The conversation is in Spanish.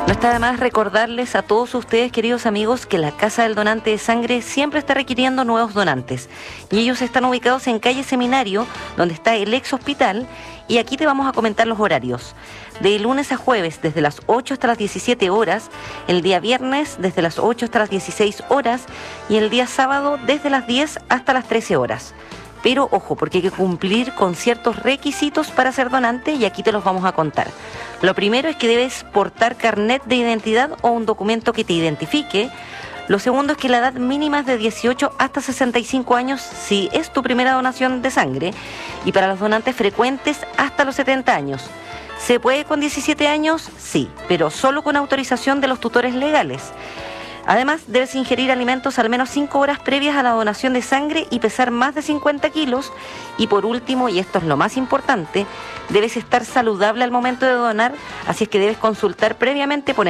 No está de más recordarles a todos ustedes, queridos amigos, que la Casa del Donante de Sangre siempre está requiriendo nuevos donantes. Y ellos están ubicados en calle Seminario, donde está el ex hospital, y aquí te vamos a comentar los horarios. De lunes a jueves, desde las 8 hasta las 17 horas, el día viernes, desde las 8 hasta las 16 horas, y el día sábado, desde las 10 hasta las 13 horas. Pero ojo, porque hay que cumplir con ciertos requisitos para ser donante y aquí te los vamos a contar. Lo primero es que debes portar carnet de identidad o un documento que te identifique. Lo segundo es que la edad mínima es de 18 hasta 65 años si es tu primera donación de sangre, y para los donantes frecuentes hasta los 70 años. ¿Se puede con 17 años? Sí, pero solo con autorización de los tutores legales. Además, debes ingerir alimentos al menos 5 horas previas a la donación de sangre y pesar más de 50 kilos. Y por último, y esto es lo más importante, debes estar saludable al momento de donar, así es que debes consultar previamente por